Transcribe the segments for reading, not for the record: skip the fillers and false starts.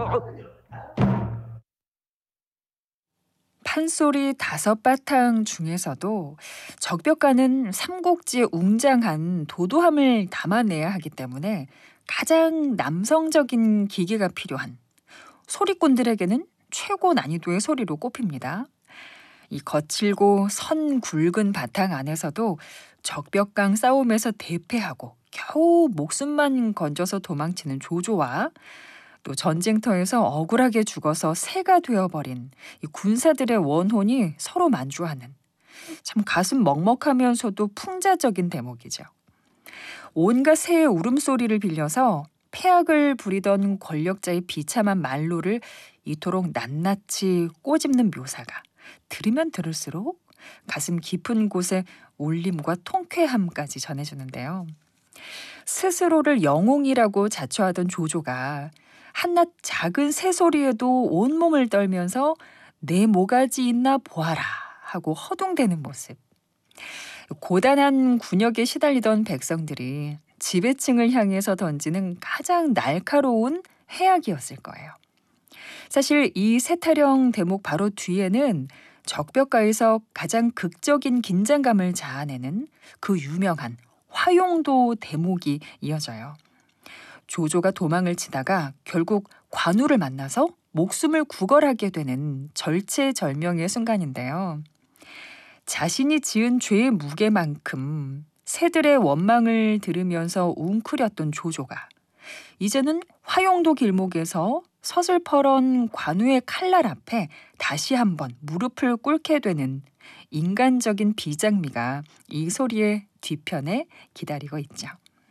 판소리 5바탕 중에서도 적벽가는 삼국지의 웅장한 도도함을 담아내야 하기 때문에 가장 남성적인 기계가 필요한 소리꾼들에게는 최고 난이도의 소리로 꼽힙니다. 이 거칠고 선 굵은 바탕 안에서도 적벽강 싸움에서 대패하고 겨우 목숨만 건져서 도망치는 조조와 또 전쟁터에서 억울하게 죽어서 새가 되어버린 이 군사들의 원혼이 서로 만주하는 참 가슴 먹먹하면서도 풍자적인 대목이죠. 온갖 새의 울음소리를 빌려서 폐악을 부리던 권력자의 비참한 말로를 이토록 낱낱이 꼬집는 묘사가 들으면 들을수록 가슴 깊은 곳에 울림과 통쾌함까지 전해주는데요. 스스로를 영웅이라고 자처하던 조조가 한낱 작은 새소리에도 온몸을 떨면서 내 모가지 있나 보아라 하고 허둥대는 모습. 고단한 군역에 시달리던 백성들이 지배층을 향해서 던지는 가장 날카로운 해악이었을 거예요. 사실 이 세타령 대목 바로 뒤에는 적벽가에서 가장 극적인 긴장감을 자아내는 그 유명한 화용도 대목이 이어져요. 조조가 도망을 치다가 결국 관우를 만나서 목숨을 구걸하게 되는 절체절명의 순간인데요. 자신이 지은 죄의 무게만큼 새들의 원망을 들으면서 웅크렸던 조조가 이제는 화용도 길목에서 서슬퍼런 관우의 칼날 앞에 다시 한번 무릎을 꿇게 되는 인간적인 비장미가 이 소리의 뒤편에 기다리고 있죠.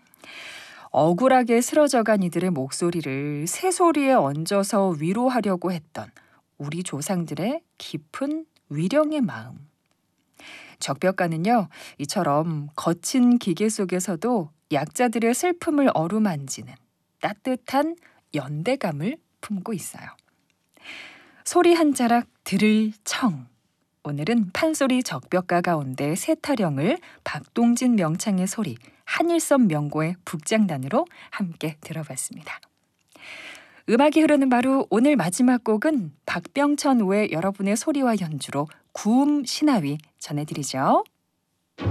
억울하게 쓰러져간 이들의 목소리를 새소리에 얹어서 위로하려고 했던 우리 조상들의 깊은 위령의 마음. 적벽가는요, 이처럼 거친 기계 속에서도 약자들의 슬픔을 어루만지는 따뜻한 연대감을 품고 있어요. 소리 한 자락 들을 청. 오늘은 판소리 적벽가 가운데 세타령을 박동진 명창의 소리, 한일섬 명고의 북장단으로 함께 들어봤습니다. 음악이 흐르는 바로 오늘 마지막 곡은 박병천 외 여러분의 소리와 연주로 구음 신하위 전해드리죠.